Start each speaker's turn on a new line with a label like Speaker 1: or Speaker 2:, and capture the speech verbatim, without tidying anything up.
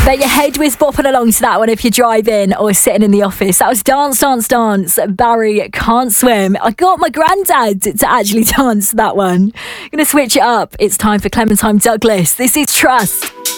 Speaker 1: Bet your head was bopping along to that one if you're driving or sitting in the office. That was Dance, Dance, Dance. Barry Can't Swim. I got my granddad to actually dance that one. I'm going to switch it up. It's time for Clementine Douglas. This is Trust.